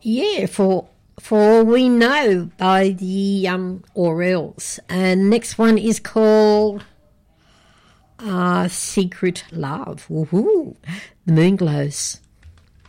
Yeah, for All We Know by the Orioles. And next one is called Secret Love. Woohoo! The Moon Glows.